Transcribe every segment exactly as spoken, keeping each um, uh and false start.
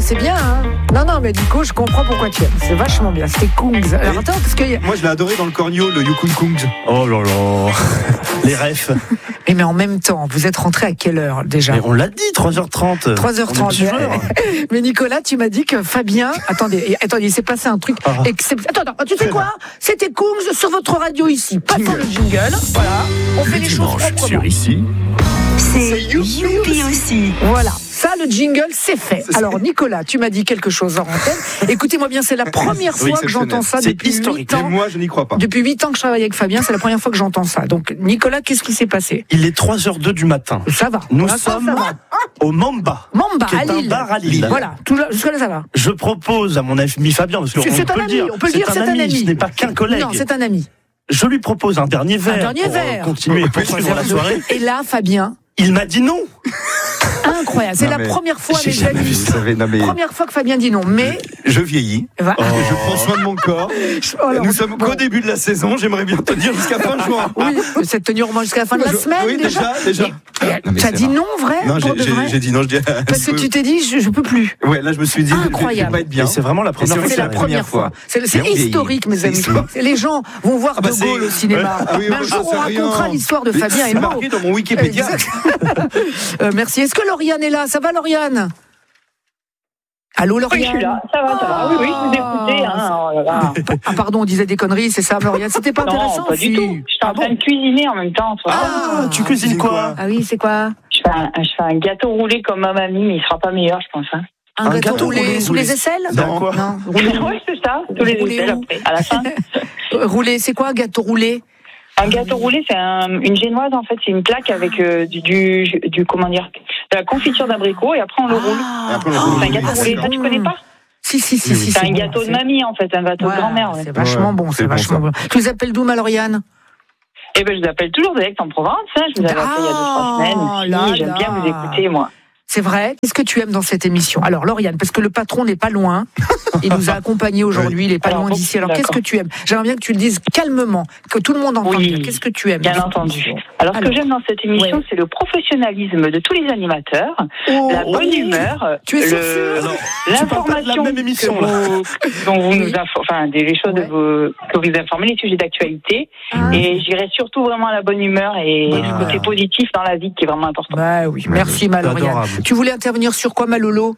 c'est bien, hein. Non, non, mais du coup, je comprends pourquoi tu aimes. C'est vachement bien. C'était Kungs. Alors attends, parce que. Moi, je l'ai adoré dans le cornio, le Yukun Kungs. Oh là là. Les refs. Mais, mais en même temps, vous êtes rentré à quelle heure déjà? Mais on l'a dit, trois heures trente. trois heures trente. Mais, mais Nicolas, tu m'as dit que Fabien. Attendez, attendez, il s'est passé un truc Ah. exceptionnel. Attends, attends, tu sais quoi? C'était Kungs sur votre radio ici. Passons le jingle. Voilà. On fait les choses Dimanche proprement. sur ici. C'est Youpi aussi. Voilà, ça le jingle c'est fait. Alors Nicolas, tu m'as dit quelque chose en antenne. Écoutez-moi bien, c'est la première Oui, fois que j'entends ça c'est depuis historique. huit Et ans. moi, je n'y crois pas. Depuis huit ans que je travaille avec Fabien, c'est la première fois que j'entends ça. Donc Nicolas, qu'est-ce qui s'est passé? Il est trois heures deux du matin. Ça va. Nous Ça, ça sommes va. au Mamba. Mamba, qui est à un Lille. bar à Lille. Voilà, tout là, jusque là ça va. Je propose à mon ami Fabien, parce qu'on C'est- c'est un peut le ami, dire, on peut le dire, c'est un ami. ce n'est pas qu'un collègue. Non, c'est un ami. Je lui propose un dernier verre. dernier pour verre. euh, continuer et poursuivre la soirée. Et là, Fabien, Il m'a dit non. incroyable. C'est Non, la mais première fois, j'ai mes jamais amis. vu, vous savez, non, mais Première fois que Fabien dit non, mais. je vieillis. Va- Oh. Je prends soin de mon corps. Alors, Nous sommes bon. qu'au début de la saison. J'aimerais bien te dire jusqu'à fin juin. Oui, cette tenue au moins jusqu'à la fin de la Je- semaine oui, déjà, déjà. Mais, Non, mais tu as c'est dit rare. non, vrai? Non, pour j'ai- de j'ai vrai j'ai dit non. Je dis. Parce que tu t'es dit, je, je peux plus. Ouais, là, je me suis dit, Incroyable. je vais pas être bien. Et c'est vraiment la première Et fois C'est que la ça première fois. C'est c'est Mais on vieillit. historique, mes C'est amis. historique. C'est- Les gens vont voir Ah bah De c'est- Gaulle au cinéma. Ah oui, Mais un moi, jour, j'en on sais racontera rien. l'histoire de Mais Fabien et c'est Maud. marqué dans mon Wikipédia. Exact. Euh, merci. Est-ce que Lauriane est là? Ça va, Lauriane? Allô, Lauriane? Oui, je suis là. Ça va, ça va. Oui, oui, je vous écoutais. Hein. Oh là là. Ah, pardon, on disait des conneries, c'est ça, Lauriane? C'était pas intéressant? Non, pas si. du tout. J'étais en Ah train bon? de cuisiner en même temps. Toi. Ah, tu cuisines quoi? Ah oui, c'est quoi? Je, fais un, je fais un gâteau roulé comme ma mamie, mais il sera pas meilleur, je pense. Hein. Un, Un gâteau, gâteau roulé, roulé sous roulé. les aisselles? Dans quoi? Non, roulé. Oui, c'est ça. Tous les Roulé aisselles où? après. À la fin. Euh, Roulé, c'est quoi un gâteau roulé? Un gâteau roulé, c'est un, une génoise en fait. C'est une plaque avec euh, du, du, du comment dire, de la confiture d'abricot et après on le roule. Ah, Et après, on le oh, roule. C'est un gâteau oui, roulé. d'accord. Ça, tu connais pas? Si, si, si, Oui, si. oui. C'est un bon, gâteau de c'est- mamie en fait, un gâteau Voilà, de grand-mère. Ouais. C'est vachement Ouais, bon, c'est c'est bon, vachement ça. bon. Tu les appelles d'où, ma Lauriane? Eh ben, je vous appelle toujours d'Aix-en-Provence. Hein. Je vous avais appelé il y a deux trois semaines. Ah, aussi. là, J'aime là. bien vous écouter, moi. C'est vrai. Qu'est-ce que tu aimes dans cette émission? Alors, Lauriane, parce que le patron n'est pas loin. Il nous a accompagnés aujourd'hui. Il n'est pas Alors, loin bon, d'ici. Alors, qu'est-ce d'accord. que tu aimes? J'aimerais bien que tu le dises calmement, que tout le monde entende Oui, bien. Qu'est-ce que tu aimes? Bien dans cette entendu. émission? Alors, ce Alors. que j'aime dans cette émission, Ouais. c'est le professionnalisme de tous les animateurs, Oh, la bonne oh. humeur, Tu es sûr, le- sûr Tu parles pas de la l'information même émission, que là. vous, dont vous Oui. nous info- enfin, des les choses de Ouais. vos, que vous informez, les sujets d'actualité. Ah. Et j'irai surtout vraiment à la bonne humeur et Bonne le humeur. côté positif dans la vie qui est vraiment important. Bah oui, merci, ma C'est Lauriane. adorable. Tu voulais intervenir sur quoi, ma Lolo?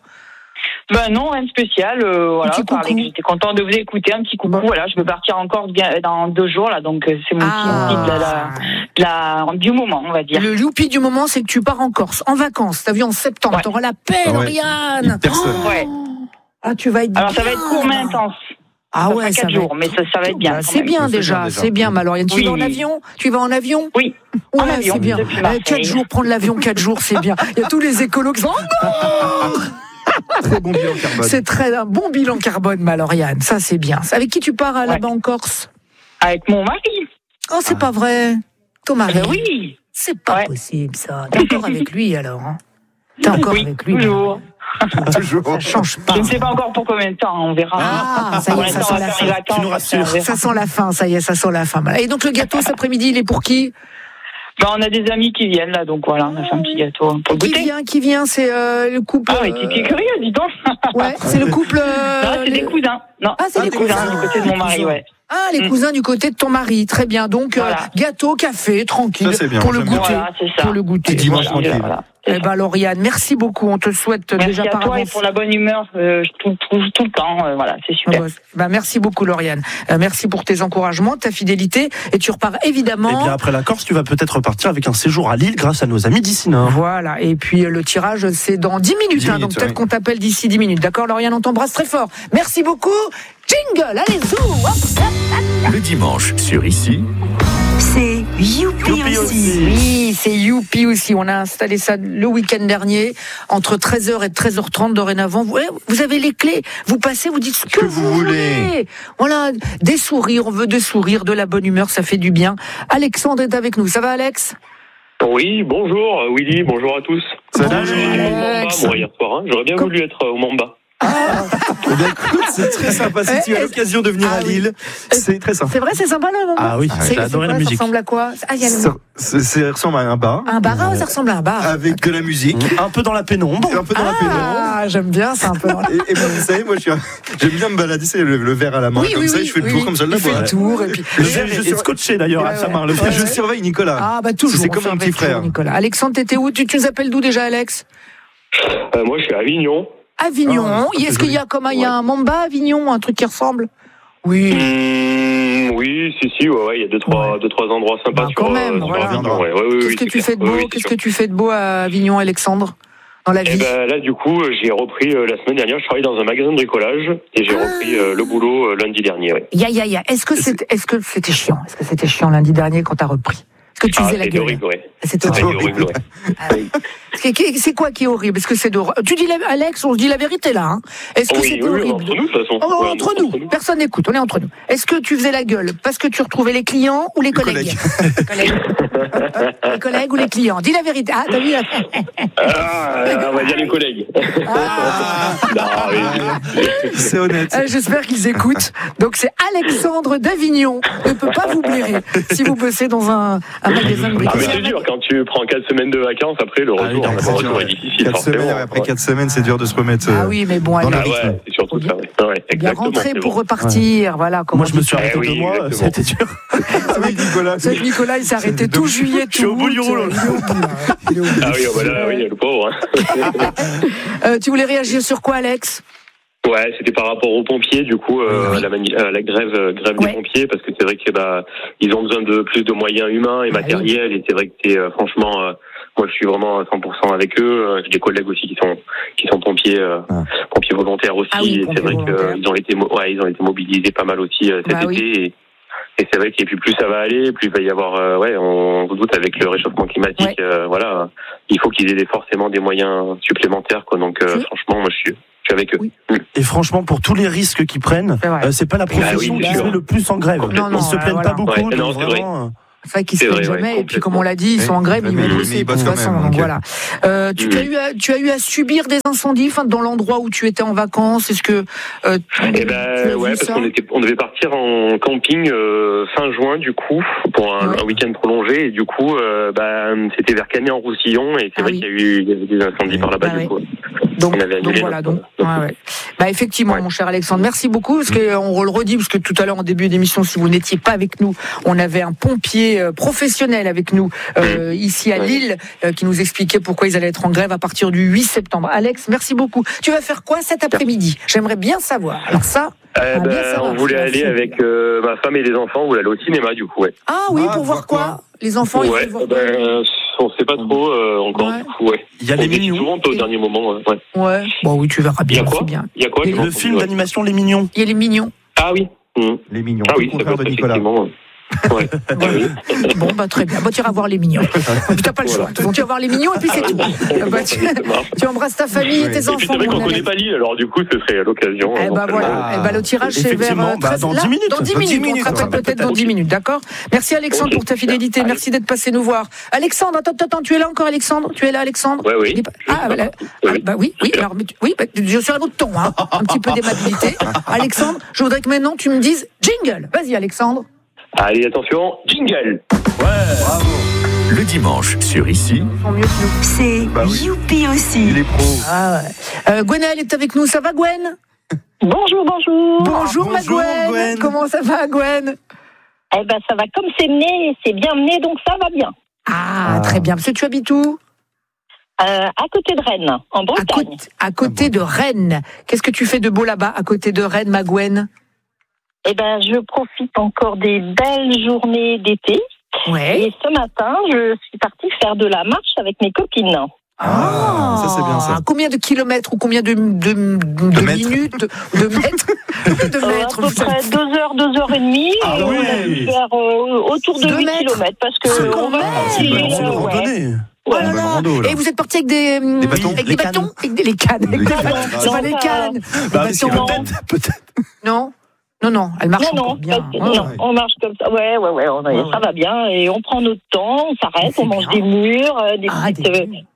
Ben non, rien de spécial. Euh, voilà, petit parler coucou. que j'étais contente de vous écouter, un petit coucou. Bon. Voilà, je vais partir encore bien dans deux jours là, donc euh, c'est mon Ah. petit de la, de la, du moment, on va dire. Le youpi du moment, c'est que tu pars en Corse, en vacances. T'as vu, en septembre. Ouais. T'auras la paix, Ah ouais. Lauriane. Personne. Oh. Ouais. Ah, tu vas être Alors ça va bien, être court mais là. intense. Ah ça ouais, fera ça quatre va jours, mais ça, ça va être bien. Bah, quand c'est même. bien C'est bien déjà, déjà. c'est bien, ma Lauriane. Tu Oui. vas en avion? Tu vas en avion? Oui. Ouais, En avion, c'est bien. depuis Euh, Marseille. quatre jours, prendre l'avion, quatre jours, c'est bien. Il y a tous les écolos qui sont. Oh non, Très bon bilan carbone. c'est très un bon bilan carbone, ma Lauriane. Ça, c'est bien. Avec qui tu pars à- là-bas en Corse? Avec mon mari. Oh, c'est pas vrai. Ton mari. Ben oui. C'est pas Ouais. possible, ça. T'es encore avec lui, alors, hein? T'es encore Oui, avec lui. toujours. Toujours. Ça change pas. Je ne sais pas encore pour combien de temps, on verra. Ah, ça y Pour est, ça l'instant, sent on va la faire les fin. vacances, Tu nous rassures. on verra. Ça sent la fin, ça y est, ça sent la fin. Voilà. Et donc, le gâteau, cet après-midi, il est pour qui? Ben, on a des amis qui viennent là, donc voilà, on a fait un petit gâteau pour le Qui goûter. vient, qui vient? C'est euh, le couple. Ah oui, t'es t'es curieux, dis donc. Ouais, c'est le couple. euh, Non, c'est les- des cousins. Non, Ah, c'est des des cousins cousins. du côté de mon Des mari, cousins. ouais. Ah, les Mm. cousins du côté de ton mari. Très bien. Donc, euh, Voilà. gâteau, café, tranquille. Ça, c'est bien, pour le j'aime bien. goûter. Voilà, c'est ça. Pour le goûter. Petit dimanche Voilà, tranquille. voilà. Eh ben, Lauriane, merci beaucoup. On te souhaite Merci déjà à par toi et avance. pour la bonne humeur euh, tout, tout, tout le temps. euh, voilà, c'est Ah super. bah, bah, merci beaucoup, Lauriane. Euh, merci pour tes encouragements, ta fidélité. Et tu repars évidemment. Et bien après la Corse, tu vas peut-être repartir avec un séjour à Lille grâce à nos amis d'ici Nord. Voilà. Et puis, euh, le tirage, c'est dans dix minutes. dix hein, minutes, donc, peut-être oui. qu'on t'appelle d'ici dix minutes. D'accord, Lauriane, on t'embrasse très fort. Merci beaucoup. Jingle, allez, zou, hop. Le dimanche sur Ici, C'est Youpi Youpi aussi. aussi. Oui, c'est Youpi aussi. On a installé ça le week-end dernier, entre treize heures et treize heures trente dorénavant. Vous, vous avez les clés, vous passez, vous dites ce que, que vous vous voulez. voulez. Voilà, des sourires, on veut des sourires, de la bonne humeur, ça fait du bien. Alexandre est avec nous. Ça va, Alex? Oui, bonjour euh, Willy, bonjour à tous. Salut. J'ai été au Mamba, Alex. moi, hier soir. hein. J'aurais bien Com- voulu être euh, au Mamba. Ah, eh bien, écoute, c'est très sympa. Si tu as l'occasion de venir Ah à oui. Lille, c'est très sympa. C'est vrai, c'est sympa le moment. Ah oui, C'est- j'ai adoré c'est la quoi, musique. Ça ressemble à quoi? Ah, il y a le- Ça, c'est- ça ressemble à un bar un bar, ça ressemble à un bar. avec de la musique, Un peu dans la pénombre. un peu dans la pénombre. Ah, j'aime bien, c'est un peu. Et, et moi, vous savez, moi, je suis un- j'aime bien me balader, c'est le, le verre à la main, Oui, comme oui, ça, oui, et je fais le oui, tour oui. comme ça de la Il fait boîte. le tour et puis. Je Et- suis, je suis et- scotché d'ailleurs Ouais, à sa ouais. marque. Le Et frère. je surveille Nicolas. Ah bah toujours. C'est on comme un surveille petit frère. toujours, Nicolas. Alexandre, t'étais où tu, tu nous appelles d'où déjà, Alex? Euh, moi, je suis à Avignon. Avignon. Ah, c'est Est-ce qu'il y a comme un- il y a un Mamba à Avignon, un truc qui ressemble? Oui. Mmh, oui, si, si, ouais, ouais, il y a deux, trois, Ouais. deux, trois endroits sympas Bah, sur, quand même, euh, sur voilà. Avignon. Ouais, ouais, ouais, Qu'est-ce oui, que c'est tu clair. fais de Oui, beau oui, c'est Qu'est-ce sûr. que tu fais de beau à Avignon, Alexandre, dans la Eh vie? ben là, du coup, euh, j'ai repris euh, la semaine dernière. Je travaille dans un magasin de bricolage et j'ai Ah. repris euh, le boulot euh, lundi dernier. Ouais. Ya ya ya. Est-ce que c'était, est-ce que c'était chiant Est-ce que c'était chiant lundi dernier quand t'as repris? Est-ce que tu Ah, faisais la c'était gueule? horrible, ouais. C'était C'était horrible. horrible, ouais. Ah oui. C'est c'est quoi qui est horrible? Est-ce que c'est de... Tu dis, la- Alex, on se dit la vérité là. Hein. Est-ce que Oui, c'était oui, oui, horrible? entre nous, de toute façon. Oh, Ouais, entre nous, personne n'écoute, on est entre nous. Est-ce que tu faisais la gueule parce que tu retrouvais les clients ou les collègues? Les collègues. Les collègues ou les clients? Dis la vérité. Ah, t'as vu? Ah, on va dire les collègues. Ah. Non, oui. C'est honnête. Euh, J'espère qu'ils écoutent. Donc c'est Alexandre d'Avignon. Ne peut pas vous blairer si vous bossez dans un, un magasin de Ah, mais bricolage. c'est dur, quand tu prends quatre semaines de vacances, après, le Ah, retour, oui, le c'est retour dur, est ouais. difficile, Quatre forcément. semaines, après Ouais. quatre semaines, c'est dur de se remettre. Ah euh, oui, mais bon, dans allez. le Ah rythme. ouais, c'est surtout ça, ouais. Ouais, Bien exactement. rentrer c'est pour bon. repartir, voilà. Comment Moi, je me suis Eh arrêté oui, deux mois, exactement. c'était dur. Avec Nicolas. C'est que Nicolas, il s'est arrêté tout juillet, tout Je suis au bout du août, rouleau, euh, il est au bout, là. Il est au bout. Ah oui, oh, bah là, oui, le pauvre. Hein. Euh, tu voulais réagir sur quoi, Alex? Ouais, c'était par rapport aux pompiers, du coup, euh, Oui. la, mani- euh, la grève, euh, grève Ouais. des pompiers, parce que c'est vrai que bah ils ont besoin de plus de moyens humains et Ah matériels, et c'est vrai que c'est euh, franchement, euh, moi je suis vraiment à cent pour cent avec eux. Euh, J'ai des collègues aussi qui sont qui sont pompiers, euh, Ah. pompiers volontaires aussi. Ah oui, et pompiers c'est vrai volontaires. qu'ils ont été, mo- ouais, ils ont été mobilisés pas mal aussi euh, cet Bah été. oui. Et, et c'est vrai que et puis plus ça va aller, plus il va y avoir, euh, ouais, on se doute avec le réchauffement climatique, Ouais. euh, voilà, il faut qu'ils aient des- forcément des moyens supplémentaires, quoi. Donc euh, Oui. franchement, moi je suis, je suis avec eux. Oui. Et franchement, pour tous les risques qu'ils prennent, C'est vrai. euh, c'est pas la profession Ah oui, qui c'est se sûr. met le plus en grève. Non, non, Ils se euh, plaignent voilà. pas beaucoup. Ouais, donc non, c'est vrai. vraiment, euh, C'est vrai qu'ils se C'est plaignent vrai, ouais, jamais. Et puis, complètement. comme on l'a dit, ils sont en grève, Mais- ils mais- vont mais bosser ils de toute bossent quand façon. même, Donc ok. voilà. Euh, tu, Mm. tu as eu à, tu as eu à subir des incendies, enfin, dans l'endroit où tu étais en vacances. Est-ce que euh, tu, Eh tu as ben vu ouais, parce ça qu'on était, on devait partir en camping euh, fin juin du coup pour un, Ouais. un week-end prolongé et du coup euh, bah, c'était vers Cagnes-en-Roussillon et c'est Ah vrai oui. qu'il y a eu, il y avait des incendies Oui. par là-bas Ah du oui. coup. Donc, On avait annulé donc voilà, notre- donc. Ouais, ouais. Bah effectivement, Ouais. mon cher Alexandre, merci beaucoup. Parce que on le redit, parce que tout à l'heure en début d'émission, si vous n'étiez pas avec nous, on avait un pompier euh, professionnel avec nous euh, ici à Ouais. Lille euh, qui nous expliquait pourquoi ils allaient être en grève à partir du huit septembre. Alex, merci beaucoup. Tu vas faire quoi cet après-midi? J'aimerais bien savoir. Alors ça. Eh Ah, bien ben, savoir, on voulait c'est la aller folie. avec euh, ma femme et les enfants, on voulait aller au cinéma du coup, ouais. Ah oui, Ah, pour voir voir quoi, quoi Les enfants, ils ouais, veulent voir quoi ben, on sait pas trop euh, encore Ouais. du coup, ouais. il y a On les décide mignons. souvent au dernier moment, ouais. ouais. Ouais. Bon oui, tu verras Il y bien. a quoi C'est bien. Il y a quoi Et j'ai Le entendu, film ouais. d'animation Les Mignons. Il y a les mignons. Ah oui. Mmh. Les mignons. Ah Tout oui, le ça contraire peut de être Nicolas. effectivement. Ouais. Ouais. Ah oui. Bon, bah très bien. Bah, tu iras voir les mignons. T'as pas le choix. Voilà. Donc, tu vas voir les mignons et puis c'est tout. Bah, tu, Ça marche. tu embrasses ta famille et Oui. tes Et puis enfants. c'est vrai mon qu'on connaît Alex. pas Lille, alors du coup ce serait l'occasion. Eh ben éventuellement. voilà, Ah. eh ben, le tirage c'est vers Effectivement, euh, bah, treize dans là, dix minutes. Dans dix Dans dix minutes, on minutes, te rappelle on rappelle peut-être dans peut-être. dix minutes, d'accord? Merci Alexandre Ok, pour ta fidélité, super. merci d'être passé nous voir. Alexandre, attends, attends, tu es là encore Alexandre? Tu es là Alexandre? Ouais, oui. Il est pas- Ah, bah, là- ah, bah oui, oui, alors mais tu- oui, bah, je suis à un autre ton, hein, un petit peu d'aimabilité. Alexandre, je voudrais que maintenant tu me dises jingle. Vas-y Alexandre. Allez, attention, jingle. Le dimanche sur Ici, Ils font mieux que nous. C'est Bah oui. Youpi aussi. Il est pro. Ah ouais. Euh, Gwenaëlle est avec nous, ça va Gwen? Bonjour, bonjour. Bonjour, ma bonjour, Gwen. Gwen. Comment ça va Gwen? Eh ben, ça va comme c'est mené, c'est bien mené, donc ça va bien. Ah, Ah. très bien. Parce que tu habites où? Euh, à côté de Rennes, en À Bretagne. côté, à côté de Rennes. Qu'est-ce que tu fais de beau là-bas, à côté de Rennes, ma Gwen? Eh ben, je profite encore des belles journées d'été. Ouais. Et ce matin, je suis partie faire de la marche avec mes copines. Ah, ça, c'est bien, ça. Combien de kilomètres ou combien de, de, de, de mètres. minutes, de mètres, de Euh, mètres à peu vous près savez. deux heures, deux heures et demie. Ah et on a ouais. dû faire euh, autour de Deux huit mètres. kilomètres. Parce que C'est on quand va même. C'est une aller, belle euh, ouais. randonnée. Oh là Bonne là. rando, là. Et vous êtes parti avec des, hum, Des bâtons. avec Les des bâtons, cannes. avec des, les cannes, avec Les des cannes. bâtons. C'est pas Non, les pas- cannes. Bah, Des si, bâtons. peut-être, peut-être. Non, non, non, elle marche Non, encore non, bien. pas- Ouais, non, ouais. on marche comme ça. Ouais, ouais, ouais, on- Ouais, ça ouais. va bien. Et on prend notre temps, on s'arrête, C'est on mange bien. des murs, euh, des Ah, petites, des euh, murs.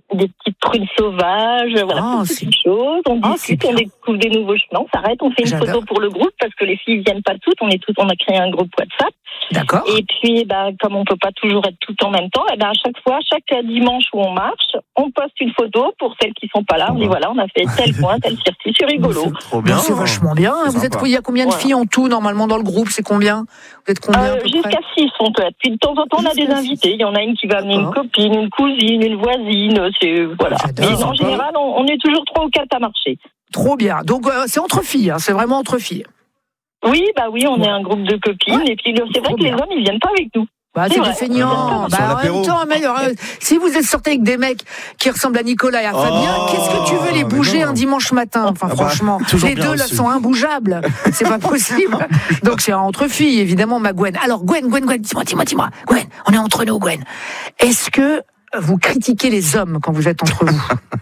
des petites prunes sauvages, voilà, Ah, toutes c'est- ces choses. On Ah, discute, c'est on bien. découvre des nouveaux chemins, on s'arrête, on fait une J'adore. photo pour le groupe parce que les filles viennent pas toutes, on est toutes, on a créé un groupe WhatsApp. D'accord. Et puis, bah, comme on peut pas toujours être tout en même temps, et ben à chaque fois, chaque dimanche où on marche, on poste une photo pour celles qui sont pas là. On dit voilà, on a fait tel point, tel circuit, c'est rigolo. Trop Bon, bien. c'est vachement bien. C'est Vous êtes, sympa. il y a combien de Voilà. filles en tout normalement dans le groupe? C'est combien? Vous êtes combien à Euh, peu près? jusqu'à six, on peut être. Puis de temps en temps, on a des Jusqu'à six. invités. Il y en a une qui va amener une D'accord. copine, une cousine, une voisine. C'est voilà. J'adore. Mais en général, on, on est toujours trois ou quatre à marcher. Trop bien. Donc euh, c'est entre filles, hein, c'est vraiment entre filles. Oui, bah oui, on Ouais. est un groupe de copines. Ouais. Et puis c'est vrai Trop que les bien. hommes, ils viennent pas avec nous. Bah, C'est c'est vrai. des feignants. Sur Bah, en l'apéro. même temps, mais, euh, si vous êtes sorti avec des mecs qui ressemblent à Nicolas et à Oh, Fabien, qu'est-ce que tu veux les mais bouger non. un dimanche matin? Enfin, Ah bah, franchement, toujours les bien deux là reçu. sont imbougeables. C'est pas possible. Donc c'est entre filles, évidemment, ma Gwen. Alors Gwen, Gwen, Gwen, dis-moi, dis-moi, dis-moi. Gwen, on est entre nous, Gwen. Est-ce que vous critiquez les hommes quand vous êtes entre vous?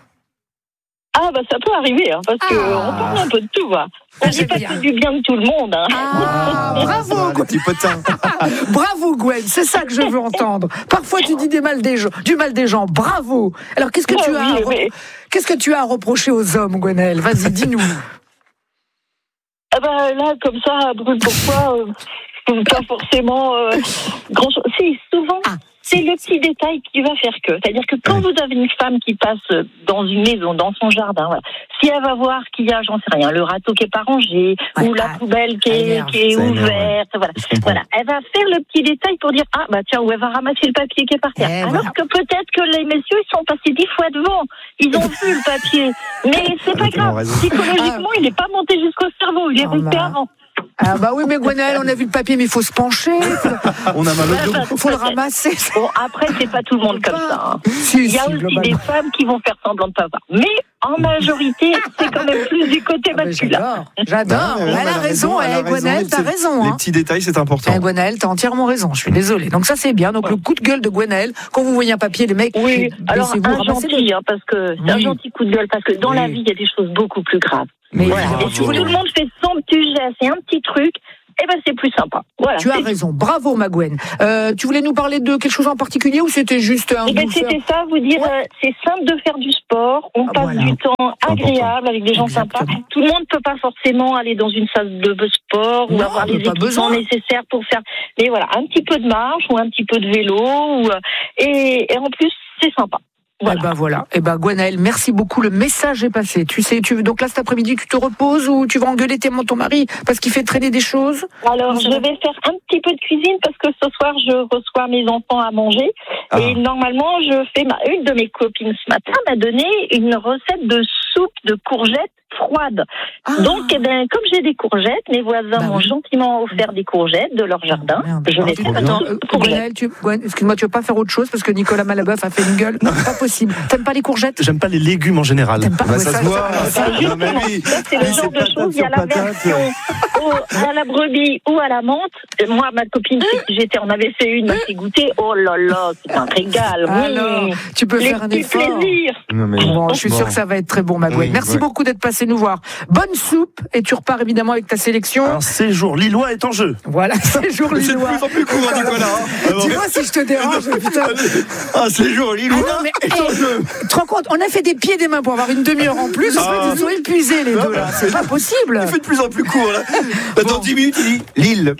Ah bah ça peut arriver, hein, parce que Ah. on parle un peu de tout, va. On dit J'aime pas bien. que du bien de tout le monde. Hein. Ah, bravo, Ah, le Gwen. petit potin. Bravo Gwen, c'est ça que je veux entendre. Parfois tu dis des mal des gens, du mal des gens. Bravo. Alors qu'est-ce que tu Ah as, à oui, re- mais- qu'est-ce que tu as à reprocher aux hommes, Gwenelle? Vas-y, dis-nous. Ah bah là, comme ça, brûle pour toi, euh, pas forcément euh, grand-chose. Si, souvent, Ah. c'est le petit détail qui va faire que. C'est-à-dire que quand vous avez une femme qui passe dans une maison, dans son jardin, voilà, si elle va voir qu'il y a, j'en sais rien, le râteau qui est pas rangé, Ouais, ou la ah, poubelle qui ça est, énerve, qui est ça énerve, ouverte, voilà. Je comprends. Voilà, elle va faire le petit détail pour dire ah bah tiens, ou elle va ramasser le papier qui est par terre. Eh, Alors voilà. que peut-être que les messieurs ils sont passés dix fois devant, ils ont vu le papier, mais c'est pas Elle a tellement grave. raison. Psychologiquement, il n'est pas monté jusqu'au cerveau, il est Ah, resté bah. avant. Ah bah oui, mais Gwenelle, on a vu le papier, mais il faut se pencher, On a mal au dos. faut, faut le ramasser. Bon, après, c'est pas tout le monde comme ça. hein. Si, Il y a si, aussi globalement. des femmes qui vont faire semblant de pas voir. Mais en majorité, c'est quand même plus du côté Ah bah, masculin. J'adore, j'adore. Bah, ouais, elle, a raison, elle a eh, Gwenelle, raison. t'as C'est- raison. Les Hein. petits détails, c'est important. Eh, Gwenelle, t'as entièrement raison, je suis désolée. Donc ça c'est bien, donc le coup de gueule de Gwenelle, quand vous voyez un papier, les mecs, Oui, alors laissez-vous un ramasser le- gentil, hein, parce que c'est un Oui. gentil coup de gueule, parce que dans Oui. la vie, il y a des choses beaucoup plus graves. Mais Voilà. bravo. Et si tout le monde fait son petit geste et un petit truc, eh ben c'est plus sympa. Voilà. Tu as C'est- raison, bravo ma Gwen. Euh, tu voulais nous parler de quelque chose en particulier ou c'était juste un Eh ben, bouffeur? c'était ça, vous dire, euh, c'est simple de faire du sport, on Ah, passe voilà. du temps agréable avec des gens Exactement. sympas. Tout le monde peut pas forcément aller dans une salle de sport ou Non, avoir mais les pas équipements besoin. nécessaires pour faire. Mais voilà, un petit peu de marche ou un petit peu de vélo ou, euh, et, et en plus c'est sympa. Voilà. Eh ben voilà. Eh ben Gwenaëlle, merci beaucoup. Le message est passé. Tu sais, tu donc là cet après-midi, tu te reposes ou tu vas engueuler tes- ton mari parce qu'il fait traîner des choses? Alors, je vais faire un petit peu de cuisine parce que ce soir, je reçois mes enfants à manger. Ah. Et normalement, je fais ma, une de mes copines ce matin m'a donné une recette de soupe de courgettes froides. Ah. Donc, eh ben, comme j'ai des courgettes, mes voisins Bah m'ont oui. gentiment offert des courgettes de leur jardin. Merde. Je vais Ah, faire trop une bien. soupe Euh, de courgettes. Gwenaëlle, tu, Gwen, excuse-moi, tu veux pas faire autre chose parce que Nicolas Malaboeuf a fait une gueule? Non, pas possible. T'aimes pas les courgettes? J'aime pas les légumes en général. T'aimes pas? Bah, Ouais, ça se voit. Bah, Non, mais justement, oui. ça c'est le Oui, genre c'est de patate choses. Il y a sur la patate. version au- à la brebis ou à la menthe. Et moi, ma copine, chez qui j'étais, on avait fait une, m'a fait goûter. Oh là là, c'est un régal. Alors, Mmh. tu peux Les faire un petits effort. plaisirs. Non, mais Bon, je suis bon. sûr que ça va être très bon, ma Gwen. Oui, Merci ouais. beaucoup d'être passé nous voir. Bonne soupe et tu repars évidemment avec ta sélection. Un séjour lillois est en jeu. Voilà, séjour C'est de lillois. plus en plus court, hein, Nicolas. hein. Alors, Dis-moi si je te dérange, putain. Un séjour lillois Ah non, mais, est en hey, jeu. tu te rends compte, on a fait des pieds et des mains pour avoir une demi-heure en plus. En fait, ils sont épuisés les deux là. C'est pas possible. Il fait de plus en plus court, là. Dans dix minutes, il dit Lille.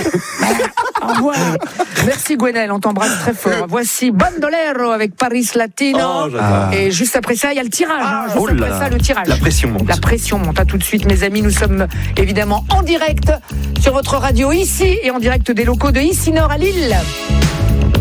Au revoir. Merci Gwenaëlle, on t'embrasse très fort. Voici Bandolero avec Paris Latino. Oh, j'adore. Et juste après ça, il y a le tirage. hein. Juste Oh là après là. ça, le tirage. La pression monte. La pression monte. À tout de suite, mes amis. Nous sommes évidemment en direct sur votre radio ici et en direct des locaux de Ici Nord à Lille.